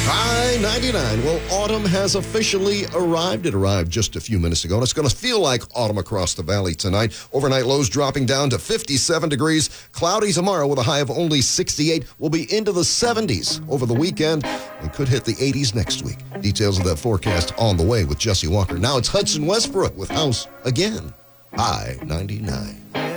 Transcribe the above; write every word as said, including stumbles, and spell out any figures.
I ninety-nine. Well, autumn has officially arrived. It arrived just a few minutes ago, and it's going to feel like autumn across the valley tonight. Overnight lows dropping down to fifty-seven degrees. Cloudy tomorrow with a high of only sixty-eight. We'll be into the seventies over the weekend and could hit the eighties next week. Details of that forecast on the way with Jesse Walker. Now it's Hudson Westbrook with House again. I ninety-nine.